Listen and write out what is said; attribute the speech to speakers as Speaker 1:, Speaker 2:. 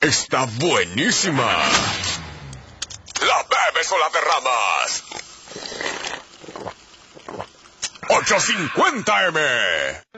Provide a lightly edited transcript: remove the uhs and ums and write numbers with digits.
Speaker 1: Está buenísima. ¿La bebes o la derramas? 850M.